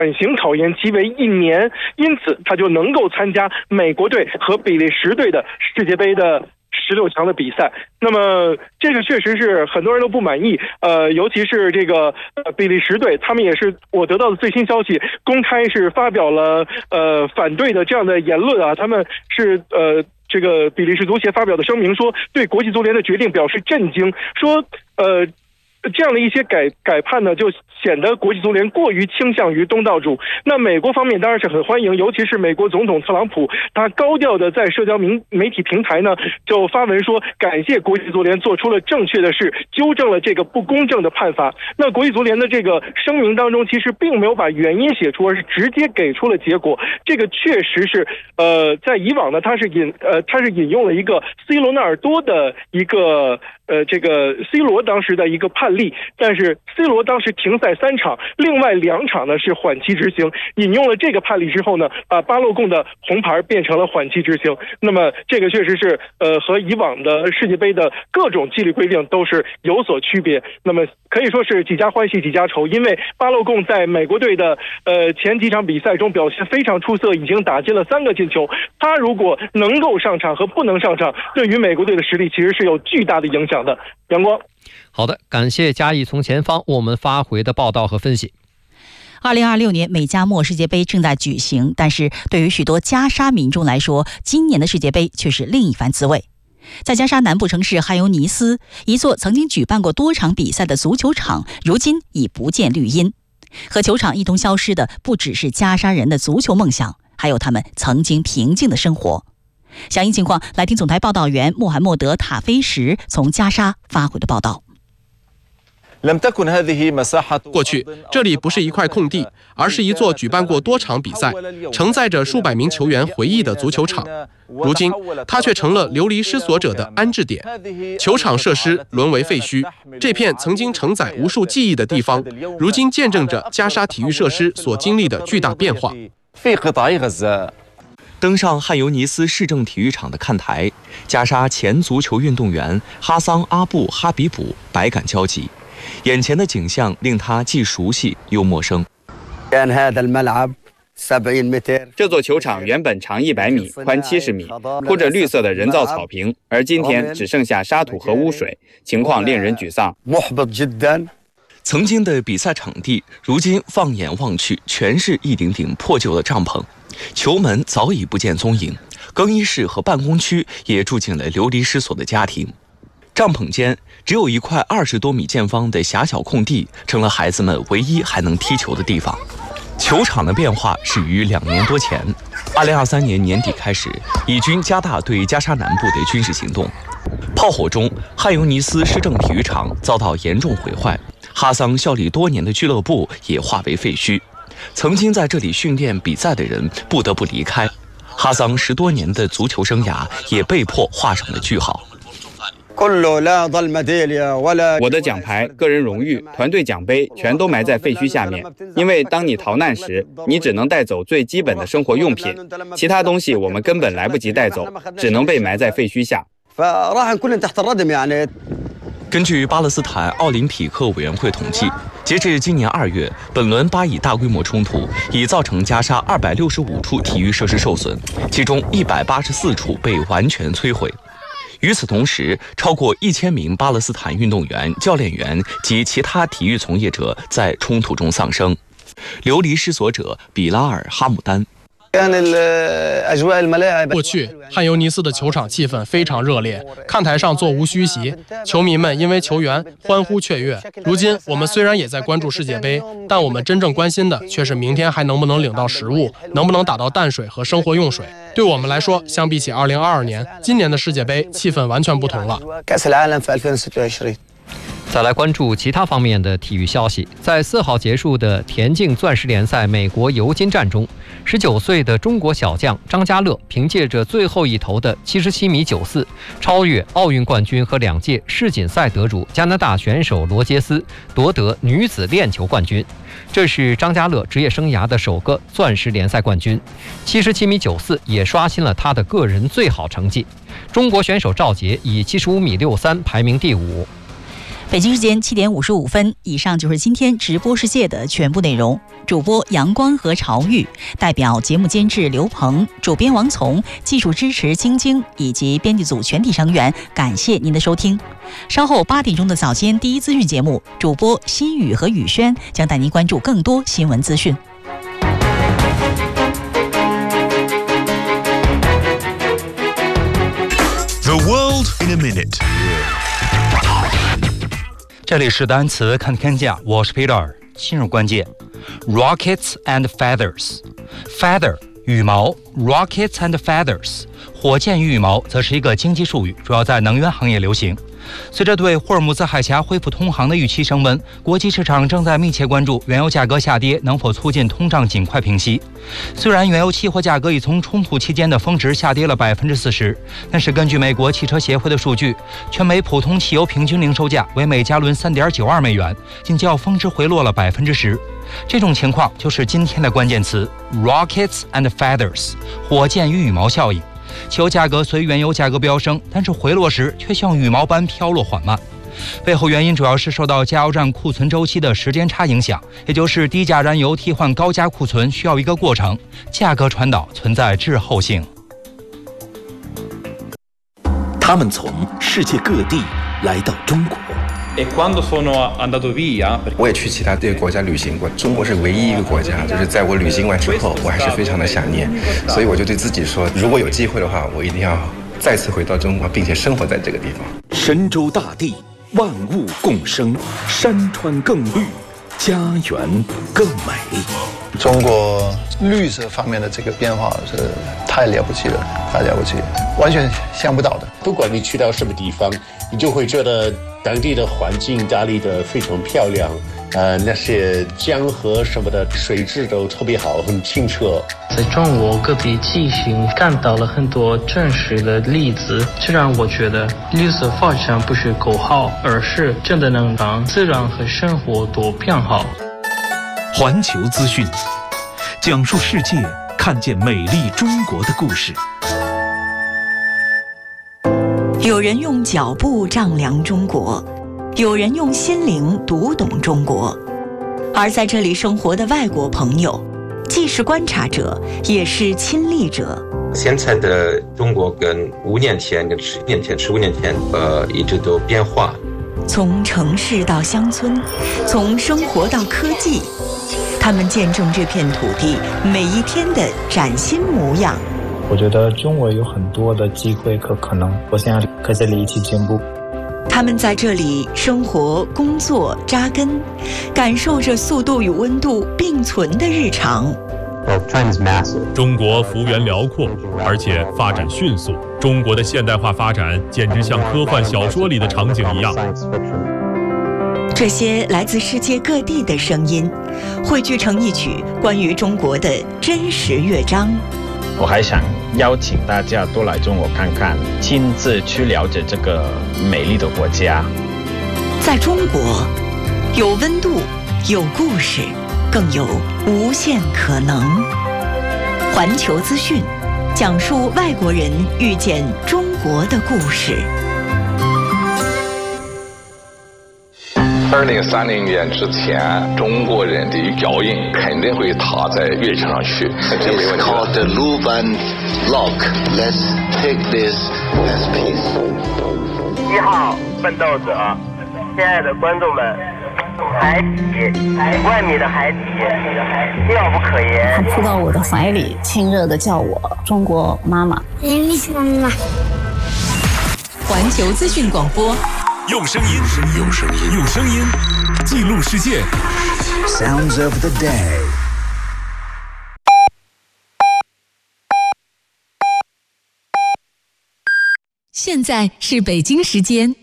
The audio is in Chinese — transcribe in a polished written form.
缓刑考验期为1年，因此他就能够参加美国队和比利时队的世界杯的16强的比赛。那么这个确实是很多人都不满意，尤其是这个比利时队，他们也是我得到的最新消息，公开是发表了反对的这样的言论啊，他们是这个比利时足协发表的声明说，对国际足联的决定表示震惊，说这样的一些改判呢，就显得国际足联过于倾向于东道主。那美国方面当然是很欢迎，尤其是美国总统特朗普，他高调的在社交媒体平台呢就发文说，感谢国际足联做出了正确的事，纠正了这个不公正的判罚。那国际足联的这个声明当中，其实并没有把原因写出，而是直接给出了结果。这个确实是在以往呢，他是引用了一个 C 罗纳尔多的一个这个 C 罗当时的一个判例，但是 C 罗当时停赛3场，另外2场呢是缓期执行。引用了这个判例之后呢，把巴洛贡的红牌变成了缓期执行。那么这个确实是和以往的世界杯的各种纪律规定都是有所区别。那么可以说是几家欢喜几家愁，因为巴洛贡在美国队的前几场比赛中表现非常出色，已经打进了3个进球。他如果能够上场和不能上场，对于美国队的实力其实是有巨大的影响的。阳光。 好的，感谢嘉义从前方为我们发回的报道和分析。 2026年美加墨世界杯正在举行，但是对于许多加沙民众来说，今年的世界杯却是另一番滋味。在加沙南部城市汗尤尼斯，一座曾经举办过多场比赛的足球场，如今已不见绿荫。和球场一同消失的，不只是加沙人的足球梦想，还有他们曾经平静的生活。详细情况，来听总台报道员穆罕默德·塔菲什从加沙发回的报道。 过去，这里不是一块空地，而是一座举办过多场比赛、承载着数百名球员回忆的足球场。如今，它却成了流离失所者的安置点。球场设施沦为废墟，这片曾经承载无数记忆的地方，如今见证着加沙体育设施所经历的巨大变化。 登上汗尤尼斯市政体育场的看台，加沙前足球运动员哈桑·阿布·哈比卜百感交集。眼前的景象令他既熟悉又陌生。 这座球场原本长100米，宽70米，铺着绿色的人造草坪，而今天只剩下沙土和污水，情况令人沮丧。 曾经的比赛场地，如今放眼望去，全是一顶顶破旧的帐篷，球门早已不见踪影，更衣室和办公区也住进了流离失所的家庭。帐篷间只有一块20多米见方的狭小空地，成了孩子们唯一还能踢球的地方。球场的变化始于2年多前，2023年年底开始，以军加大对加沙南部的军事行动。炮火中，汗尤尼斯市政体育场遭到严重毁坏，哈桑效力多年的俱乐部也化为废墟。曾经在这里训练比赛的人不得不离开，哈桑10多年的足球生涯也被迫画上了句号。 我的奖牌、个人荣誉、团队奖杯全都埋在废墟下面，因为当你逃难时，你只能带走最基本的生活用品，其他东西我们根本来不及带走，只能被埋在废墟下。 根据巴勒斯坦奥林匹克委员会统计，截至今年2月，本轮巴以大规模冲突已造成加沙265处体育设施受损，其中184处被完全摧毁。与此同时，超过1000名巴勒斯坦运动员、教练员及其他体育从业者在冲突中丧生。流离失所者比拉尔·哈姆丹。 过去，汗尤尼斯的球场气氛非常热烈，看台上座无虚席，球迷们因为球员欢呼雀跃。如今，我们虽然也在关注世界杯，但我们真正关心的却是明天还能不能领到食物，能不能打到淡水和生活用水。对我们来说，相比起2022年，今年的世界杯气氛完全不同了。 再来关注其他方面的体育消息。在4号结束的田径钻石联赛美国尤金站中，19岁的中国小将张家乐凭借着最后一投的77米94，超越奥运冠军和2届世锦赛得主加拿大选手罗杰斯，夺得女子链球冠军。这是张家乐职业生涯的首个钻石联赛冠军，77米94也刷新了他的个人最好成绩。中国选手赵杰以75米63排名第5。 北京时间7点55分，以上就是今天直播世界的全部内容。主播阳光和朝玉，代表节目监制刘鹏，主编王从，技术支持晶晶以及编辑组全体成员，感谢您的收听。稍后8点钟的早间第一资讯节目，主播新宇和宇轩将带您关注更多新闻资讯。 The world in a minute。 这里是单词看天下，我是 Peter。进入关键 ，rockets and feathers。feather 羽毛 ，rockets and feathers 火箭与羽毛则是一个经济术语，主要在能源行业流行。随着对霍尔木兹海峡恢复通航的预期升温，国际市场正在密切关注原油价格下跌能否促进通胀尽快平息。虽然原油期货价格已从冲突期间的峰值下跌了40%，但是根据美国汽车协会的数据，全美普通汽油平均零售价为每加仑3.92美元，仅较峰值回落了10%。这种情况就是今天的关键词 rockets and feathers 火箭与羽毛效应。汽油价格随原油价格飙升，但是回落时却像羽毛般飘落缓慢。背后原因主要是受到加油站库存周期的时间差影响，也就是低价燃油替换高价库存需要一个过程，价格传导存在滞后性。 他们从世界各地来到中国。 我也去其他国家旅行过，中国是唯一一个国家，就是在我旅行完之后，我还是非常的想念，所以我就对自己说，如果有机会的话，我一定要再次回到中国，并且生活在这个地方。 神州大地，万物共生，山川更绿，家园更美。 中国绿色方面的这个变化是太了不起了，太了不起了，完全想不到的。 不管你去到什么地方，你就会觉得当地的环境打理得非常漂亮，那些江河什么的水质都特别好，很清澈。 在中国各地进行看到了很多真实的例子，这让我觉得绿色发展不是口号，而是真的能让自然和生活都变好。 环球资讯，讲述世界，看见美丽中国的故事。 有人用脚步丈量中国，有人用心灵读懂中国。而在这里生活的外国朋友，既是观察者，也是亲历者。 现在的中国跟5年前、跟10年前、15年前，一直都变化。 从城市到乡村，从生活到科技，他们见证这片土地每一天的崭新模样。 我觉得中国有很多的机会和可能，我想和这里一起进步。 他们在这里生活、工作、扎根，感受着速度与温度并存的日常。 中国幅员辽阔，而且发展迅速。中国的现代化发展简直像科幻小说里的场景一样。 这些来自世界各地的声音，汇聚成一曲关于中国的真实乐章。 我还想邀请大家多来中国看看，亲自去了解这个美丽的国家。 在中国，有温度，有故事，更有无限可能。环球资讯，讲述外国人遇见中国的故事。 2030年之前，中国人的脚印肯定会踏在月球上去，这没问题。It's called the Luban Log. Let's take this as peace. 1号奋斗者，亲爱的观众们，海底，1万米的海底，妙不可言。 他扑到我的怀里，亲热地叫我中国妈妈。 妈妈。环球资讯广播。 用声音，用声音记录世界。Sounds of the day。 现在是北京时间